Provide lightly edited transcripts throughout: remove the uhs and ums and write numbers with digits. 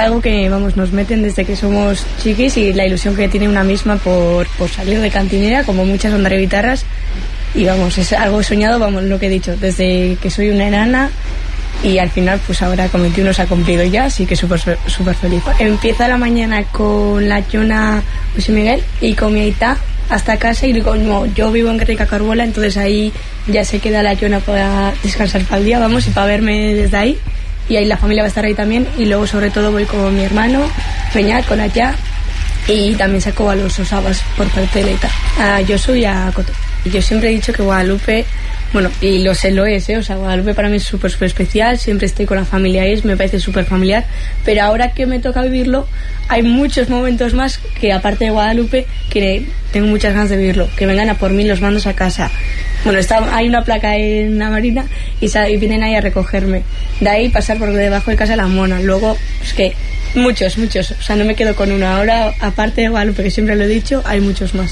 algo que, vamos, nos meten desde que somos chiquis y la ilusión que tiene una misma por salir de cantinera, como muchas ondas de guitarras. Y vamos, es algo soñado, vamos, lo que he dicho, desde que soy una enana y al final, pues ahora con 21 se ha cumplido ya, así que súper feliz. Empieza la mañana con la Jona José Miguel y con mi aita hasta casa y como yo vivo en Guernica Carbola, entonces ahí ya se queda la Jona para descansar para el día, vamos, y para verme desde ahí. Y ahí la familia va a estar ahí también y luego sobre todo voy con mi hermano, Peñat, con Allá y también saco a los Osabas por parte de Leita, a Josu y a Coto. Y yo siempre he dicho que Guadalupe, bueno, y lo es, o sea, Guadalupe para mí es súper especial, siempre estoy con la familia ahí, me parece súper familiar, pero ahora que me toca vivirlo, hay muchos momentos más que aparte de Guadalupe, que tengo muchas ganas de vivirlo, que vengan a por mí los mandos a casa. Bueno, hay una placa en la Marina y vienen ahí a recogerme. De ahí pasar por debajo de casa de la Mona. Luego, es que muchos, o sea, no me quedo con una. Ahora, aparte de Guadalupe, que siempre lo he dicho, hay muchos más.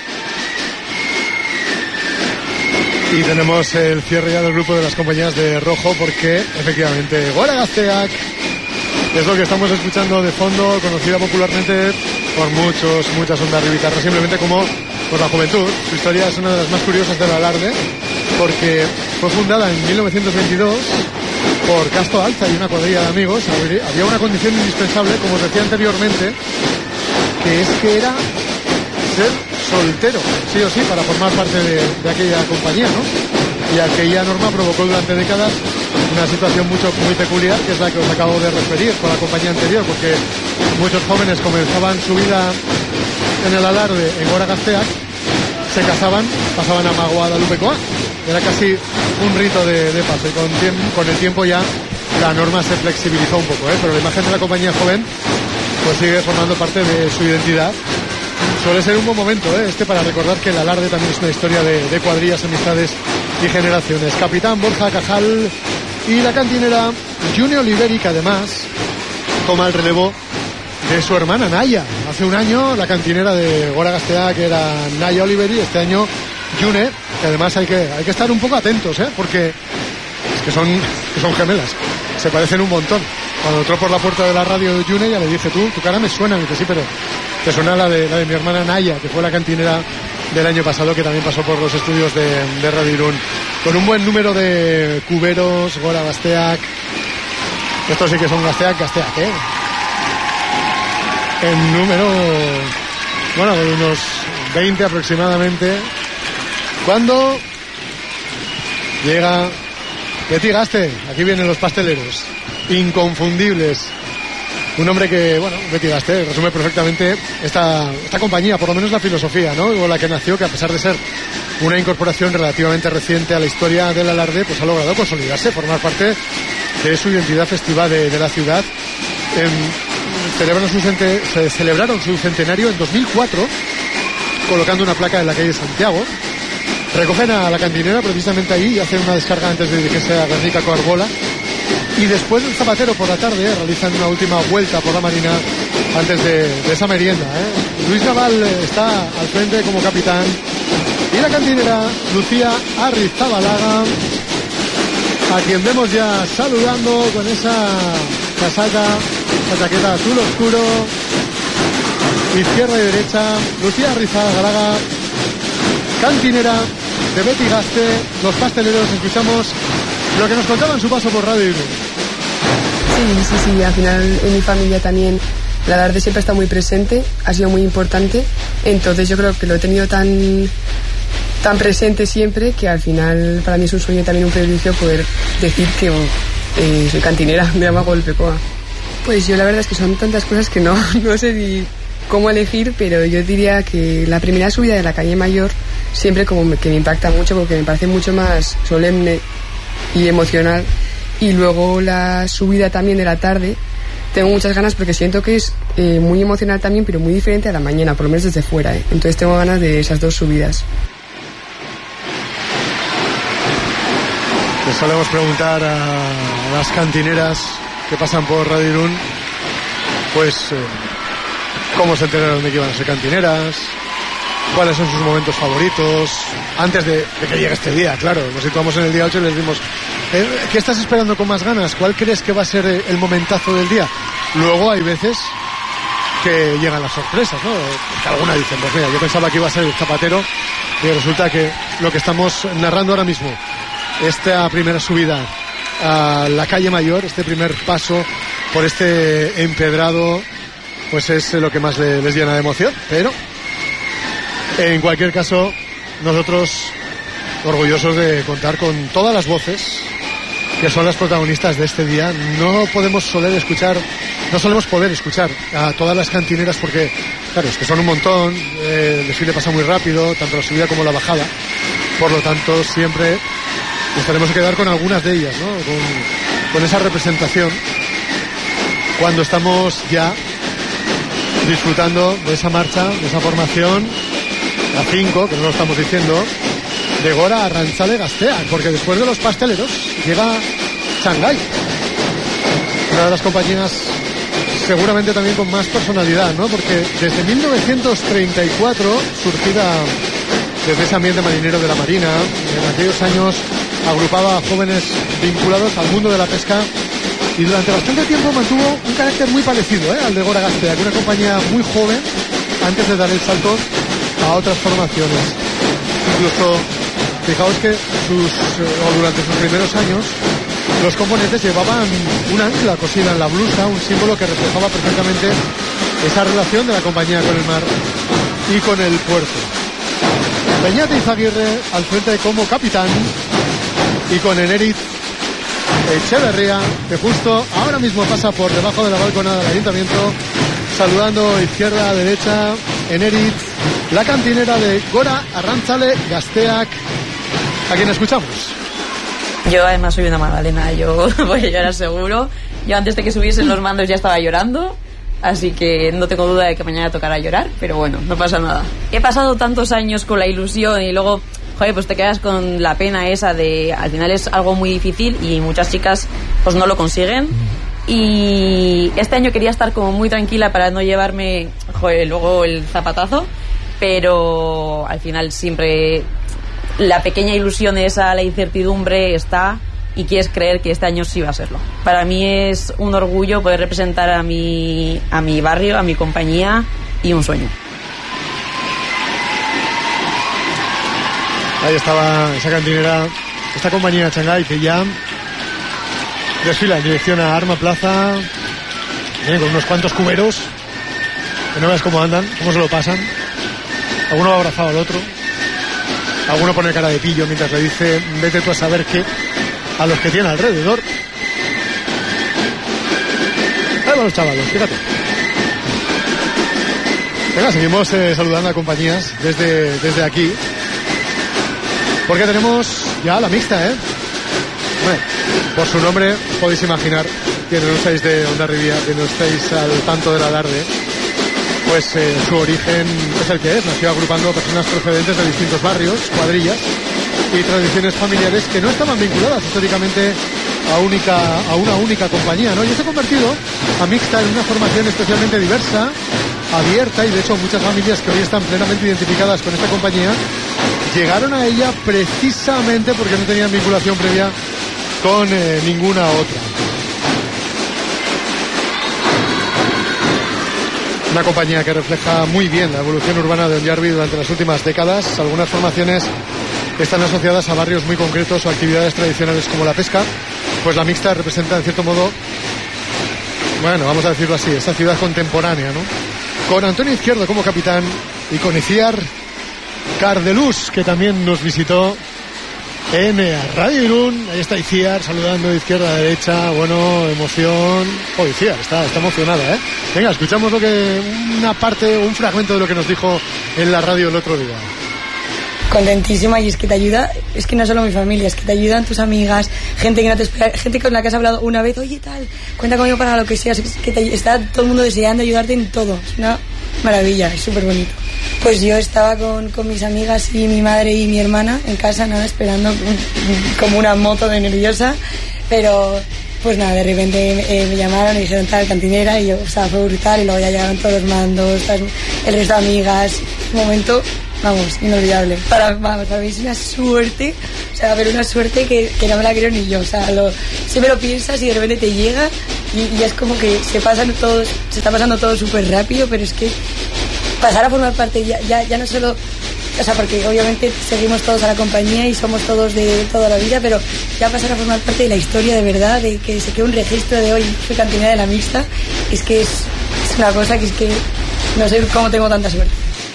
Y tenemos el cierre ya del grupo de las compañías de rojo, porque efectivamente Gora Gazteak es lo que estamos escuchando de fondo, conocida popularmente por muchas ondas de guitarra, simplemente como por la juventud. Su historia es una de las más curiosas del alarde, porque fue fundada en 1922 por Casto Alza y una cuadrilla de amigos. Había una condición indispensable, como os decía anteriormente, que era ser soltero, sí o sí, para formar parte de aquella compañía, ¿no? Y aquella norma provocó durante décadas una situación muy peculiar, que es la que os acabo de referir con la compañía anterior, porque muchos jóvenes comenzaban su vida en el alarde en Gora Gazteak, se casaban, pasaban a Guadalupe Coa. Era casi un rito de paso, y con el tiempo ya la norma se flexibilizó un poco, pero la imagen de la compañía joven pues sigue formando parte de su identidad. Suele ser un buen momento para recordar que el alarde también es una historia de cuadrillas, amistades y generaciones. Capitán Borja Cajal y la cantinera June Oliveri, que además toma el relevo de su hermana Naya. Hace un año la cantinera de Gora Gazteak, que era Naya Oliveri, este año June, que además hay que estar un poco atentos, porque es que son gemelas, se parecen un montón. Cuando entró por la puerta de la radio de June, ya le dije, tu cara me suena, me dice, sí, pero te suena la de mi hermana Naya, que fue la cantinera del año pasado, que también pasó por los estudios de Radio Irún. Con un buen número de cuberos, Gora Gazteak. Estos sí que son Gazteak, en número, bueno, de unos 20 aproximadamente. Cuando llega Betty Gaste, aquí vienen los pasteleros, inconfundibles. Un hombre que, bueno, Betty Gaste resume perfectamente esta compañía, por lo menos la filosofía, ¿no? O la que nació, que a pesar de ser una incorporación relativamente reciente a la historia del alarde, pues ha logrado consolidarse, formar parte de su identidad festiva de la ciudad. Celebraron su centenario en 2004, colocando una placa en la calle Santiago. Recogen a la cantinera precisamente ahí y hacen una descarga antes de dirigirse a Guernica Coarbola. Y después del zapatero por la tarde realizan una última vuelta por la Marina antes de esa merienda. Luis Naval está al frente como capitán. Y la cantinera Lucía Arrizabalaga, a quien vemos ya saludando con esa casaca, esa chaqueta azul oscuro. Izquierda y derecha, Lucía Arrizabalaga, cantinera de Betty Gaste. Los pasteleros, escuchamos lo que nos contaba en su paso por Radio Irún. Sí, al final en mi familia también el alarde siempre está muy presente, ha sido muy importante, entonces yo creo que lo he tenido tan presente siempre que al final para mí es un sueño y también un privilegio poder decir que soy cantinera de Guadalupe Coa. Pues yo la verdad es que son tantas cosas que no sé ni cómo elegir, pero yo diría que la primera subida de la calle Mayor siempre como que me impacta mucho porque me parece mucho más solemne y emocional, y luego la subida también de la tarde tengo muchas ganas porque siento que es muy emocional también, pero muy diferente a la mañana, por lo menos desde fuera, entonces tengo ganas de esas dos subidas. Les solemos preguntar a las cantineras que pasan por Radio Irún, pues cómo se enteraron de que iban a ser cantineras, cuáles son sus momentos favoritos, antes de que llegue este día, claro. Nos situamos en el día 8 y les dimos, ¿qué estás esperando con más ganas? ¿Cuál crees que va a ser el momentazo del día? luego hay veces que llegan las sorpresas, ¿no? Que alguna dicen, pues mira, yo pensaba que iba a ser el Zapatero y resulta que lo que estamos narrando ahora mismo, esta primera subida a la calle Mayor, este primer paso por este empedrado, pues es lo que más les llena de emoción. Pero en cualquier caso, nosotros orgullosos de contar con todas las voces que son las protagonistas de este día. No solemos poder escuchar a todas las cantineras porque, claro, es que son un montón, el desfile pasa muy rápido, tanto la subida como la bajada. Por lo tanto, siempre nos tenemos que quedar con algunas de ellas, ¿no? Con esa representación, cuando estamos ya disfrutando de esa marcha, de esa formación, la 5, que no lo estamos diciendo, de Gora Arrantzale Gazteak, porque después de los pasteleros llega Shanghái, una de las compañías seguramente también con más personalidad, ¿no? Porque desde 1934, surgida desde ese ambiente marinero de la Marina, en aquellos años agrupaba a jóvenes vinculados al mundo de la pesca y durante bastante tiempo mantuvo un carácter muy parecido al de Gora Gazteak, una compañía muy joven antes de dar el salto a otras formaciones. Incluso fijaos que durante sus primeros años los componentes llevaban un ancla cosida en la blusa, un símbolo que reflejaba perfectamente esa relación de la compañía con el mar y con el puerto. Beñat Izaguirre al frente como capitán y con Eneritz Echeverría, que justo ahora mismo pasa por debajo de la balconada del ayuntamiento, saludando izquierda a derecha. Eneritz, la cantinera de Gora Arrantzale Gazteak, a quien escuchamos. Yo además soy una magdalena, yo voy a llorar seguro. Yo antes de que subiesen los mandos ya estaba llorando, así que no tengo duda de que mañana tocará llorar, pero bueno, no pasa nada. He pasado tantos años con la ilusión y luego, joder, pues te quedas con la pena esa de, al final es algo muy difícil y muchas chicas pues no lo consiguen. Y este año quería estar como muy tranquila para no llevarme, joder, luego el zapatazo, pero al final siempre la pequeña ilusión esa, la incertidumbre está y quieres creer que este año sí va a serlo. Para mí es un orgullo poder representar a mi barrio, a mi compañía y un sueño. Ahí estaba esa cantinera, esta compañía Shanghái que ya desfila en dirección a Arma Plaza, con unos cuantos cuberos, que no veas cómo andan, cómo se lo pasan. Alguno va abrazado al otro, alguno pone cara de pillo mientras le dice vete tú a saber qué a los que tiene alrededor. Ahí van los chavalos, fíjate. Venga, seguimos saludando a compañías desde aquí, porque tenemos ya la mixta, Bueno, por su nombre podéis imaginar que no estáis de Hondarribia, que no estáis al tanto del alarde, pues su origen es el que es. Nació agrupando personas procedentes de distintos barrios, cuadrillas y tradiciones familiares que no estaban vinculadas históricamente a una única compañía, ¿no? Y se ha convertido a mixta en una formación especialmente diversa, abierta, y de hecho muchas familias que hoy están plenamente identificadas con esta compañía llegaron a ella precisamente porque no tenían vinculación previa con ninguna otra. Una compañía que refleja muy bien la evolución urbana de Onyarbi durante las últimas décadas. Algunas formaciones están asociadas a barrios muy concretos o actividades tradicionales como la pesca, pues la mixta representa en cierto modo, bueno, vamos a decirlo así, esa ciudad contemporánea, ¿no? Con Antonio Izquierdo como capitán y con Iciar Cardelús, que también nos visitó en Radio Irún. Ahí está Iciar saludando de izquierda a derecha. Bueno, emoción. Oh, Iciar está emocionada, Venga, escuchamos una parte, un fragmento de lo que nos dijo en la radio el otro día. Contentísima, y es que te ayuda, es que no solo mi familia, es que te ayudan tus amigas, gente que no te espera, gente con la que has hablado una vez, oye tal, cuenta conmigo para lo que sea, es que está todo el mundo deseando ayudarte en todo, es una maravilla, es súper bonito. Pues yo estaba con mis amigas y mi madre y mi hermana en casa, nada, esperando como una moto de nerviosa, pero pues nada, de repente me llamaron y dijeron tal, cantinera, y yo, o sea, fue brutal, y luego ya llegaron todos los mandos, el resto de amigas, un momento vamos, inolvidable. Para mí es una suerte, o sea, pero una suerte que no me la creo ni yo. O sea, siempre lo piensas y de repente te llega y es como que se está pasando todo súper rápido, pero es que pasar a formar parte ya no solo, o sea, porque obviamente seguimos todos a la compañía y somos todos de toda la vida, pero ya pasar a formar parte de la historia de verdad, de que se quede un registro de hoy fui cantinera de la mixta, es que es una cosa que es que no sé cómo tengo tanta suerte.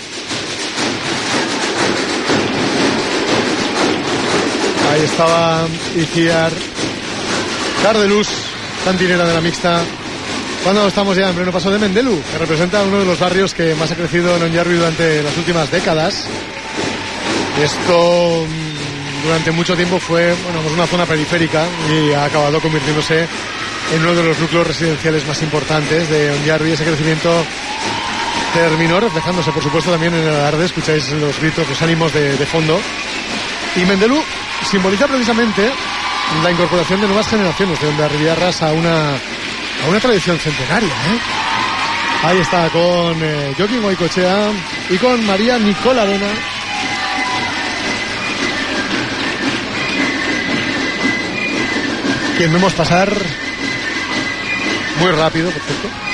Ahí estaba Iciar Cardelús, cantinera de la mixta. Cuando estamos ya en pleno paso de Mendelu, que representa uno de los barrios que más ha crecido en Ondarribia durante las últimas décadas. Esto durante mucho tiempo fue una zona periférica y ha acabado convirtiéndose en uno de los núcleos residenciales más importantes de Ondarribia. Ese crecimiento terminó reflejándose, por supuesto, también en el alarde. Escucháis los gritos, los ánimos de fondo. Y Mendelu simboliza precisamente la incorporación de nuevas generaciones de ondarribiarras a una tradición centenaria, ¿eh? Ahí está con Joaquín Goicoechea y con María Nicola Arena. Quien vemos pasar muy rápido, por cierto.